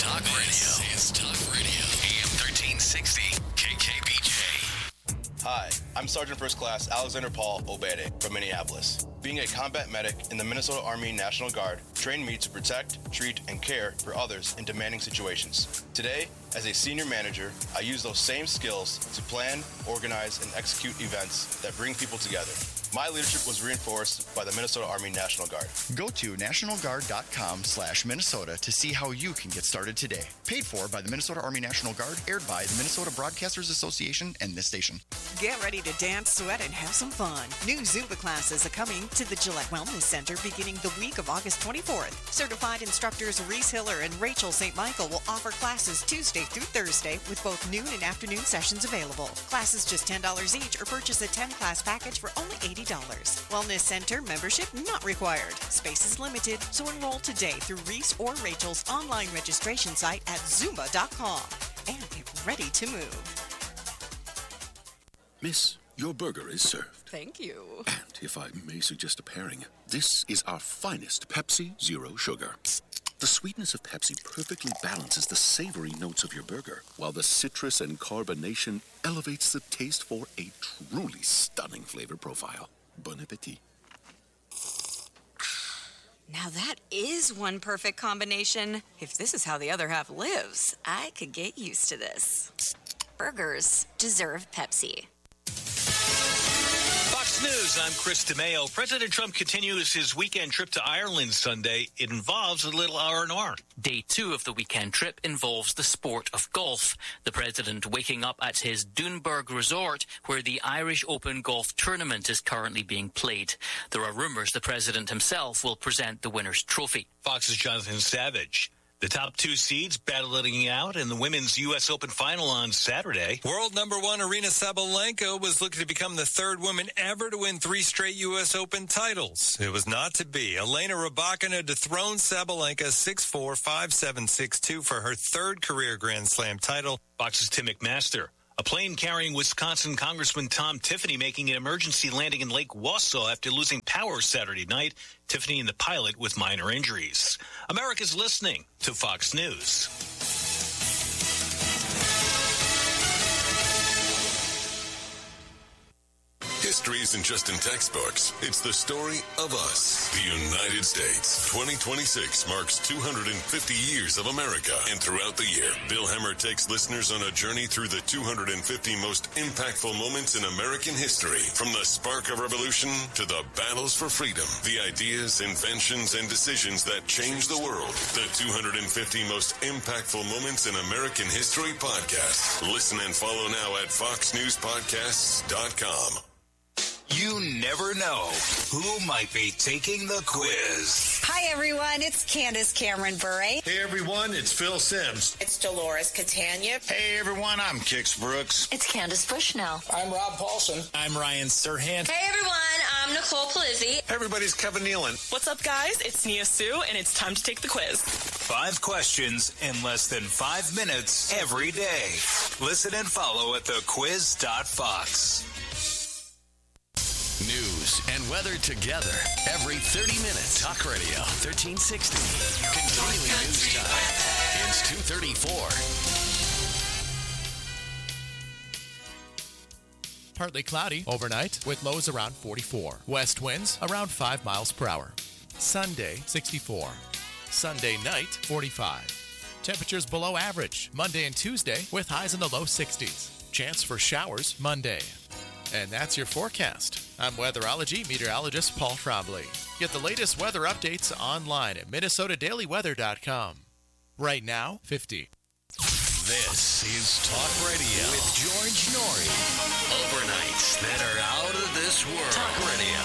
Talk Radio. This is Talk Radio. AM 1360, KKBJ. Hi, I'm Sergeant First Class Alexander Paul Obede from Minneapolis. Being a combat medic in the Minnesota Army National Guard trained me to protect, treat, and care for others in demanding situations. Today, as a senior manager, I use those same skills to plan, organize, and execute events that bring people together. My leadership was reinforced by the Minnesota Army National Guard. Go to nationalguard.com/Minnesota to see how you can get started today. Paid for by the Minnesota Army National Guard, aired by the Minnesota Broadcasters Association and this station. Get ready to dance, sweat, and have some fun. New Zumba classes are coming to the Gillette Wellness Center beginning the week of August 24th. Certified instructors Reese Hiller and Rachel St. Michael will offer classes Tuesday through Thursday with both noon and afternoon sessions available. Classes just $10 each, or purchase a 10-class package for only $80. Wellness Center membership not required. Space is limited, so enroll today through Reese or Rachel's online registration site at Zumba.com and get ready to move. Miss, your burger is served. Thank you. And if I may suggest a pairing, this is our finest Pepsi Zero Sugar. The sweetness of Pepsi perfectly balances the savory notes of your burger, while the citrus and carbonation elevates the taste for a truly stunning flavor profile. Bon appetit. Now that is one perfect combination. If this is how the other half lives, I could get used to this. Burgers deserve Pepsi. Fox News, I'm Chris DeMeo. President Trump continues his weekend trip to Ireland Sunday. It involves a little R&R. Day 2 of the weekend trip involves the sport of golf. The president waking up at his Doonburg resort, where the Irish Open golf tournament is currently being played. There are rumours the president himself will present the winner's trophy. Fox's Jonathan Savage. The top 2 seeds battling it out in the women's U.S. Open final on Saturday. World number 1 Aryna Sabalenka was looking to become the 3rd woman ever to win 3 straight U.S. Open titles. It was not to be. Elena Rybakina dethroned Sabalenka 6-4, 5-7, 6-2 for her 3rd career Grand Slam title. Fox's Tim McMaster. A plane carrying Wisconsin Congressman Tom Tiffany making an emergency landing in Lake Wausau after losing power Saturday night. Tiffany and the pilot with minor injuries. America's listening to Fox News. History isn't just in textbooks. It's the story of us. The United States. 2026 marks 250 years of America. And throughout the year, Bill Hemmer takes listeners on a journey through the 250 most impactful moments in American history. From the spark of revolution to the battles for freedom. The ideas, inventions, and decisions that changed the world. The 250 most impactful moments in American history podcast. Listen and follow now at foxnewspodcasts.com. You never know who might be taking the quiz. Hi, everyone. It's Candace Cameron Bure. Hey, everyone. It's Phil Sims. It's Dolores Catania. Hey, everyone. I'm Kix Brooks. It's Candace Bushnell. I'm Rob Paulson. I'm Ryan Serhant. Hey, everyone. I'm Nicole Palizzi. Hey, everybody's Kevin Nealon. What's up, guys? It's Nia Sue, and it's time to take the quiz. 5 questions in less than 5 minutes every day. Listen and follow at thequiz.fox. News and weather together every 30 minutes. Talk Radio 1360. Continuing news time. It's 2:34. Partly cloudy overnight with lows around 44. West winds around 5 miles per hour. Sunday, 64. Sunday night, 45. Temperatures below average Monday and Tuesday with highs in the low 60s. Chance for showers Monday. And that's your forecast. I'm weatherology meteorologist Paul Trombley. Get the latest weather updates online at minnesotadailyweather.com. Right now, 50. This is Talk Radio with George Norrie. Overnights that are out of this world. Talk Radio